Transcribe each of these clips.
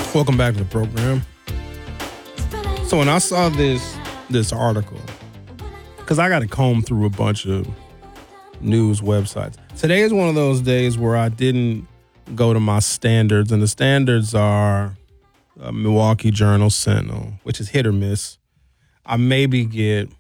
Welcome back to the program. So when I saw this article, because I got to comb through a bunch of news websites. Today is one of those days where I didn't go to my standards, and the standards are Milwaukee Journal Sentinel, which is hit or miss. I maybe get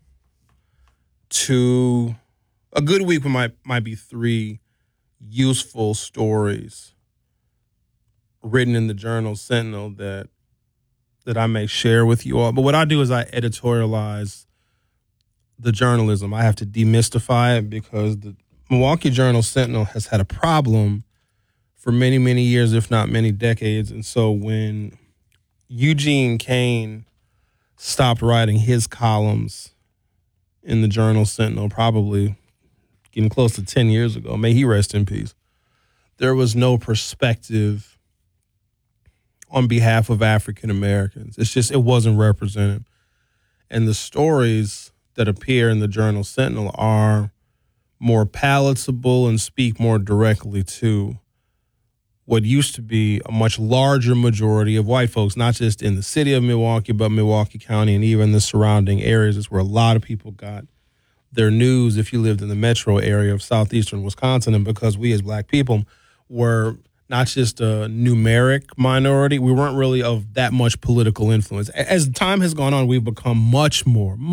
a good week might be 3 useful stories written in the Journal Sentinel that I may share with you all. But what I do is I editorialize the journalism. I have to demystify it because the Milwaukee Journal Sentinel has had a problem for many, many years, if not many decades. And so when Eugene Kane stopped writing his columns in the Journal Sentinel, probably getting close to 10 years ago, may he rest in peace, there was no perspective on behalf of African Americans. It wasn't represented. And the stories that appear in the Journal Sentinel are more palatable and speak more directly to what used to be a much larger majority of white folks, not just in the city of Milwaukee, but Milwaukee County and even the surrounding areas. It's where a lot of people got their news if you lived in the metro area of southeastern Wisconsin. And because we as black people were not just a numeric minority, we weren't really of that much political influence. As time has gone on, we've become much more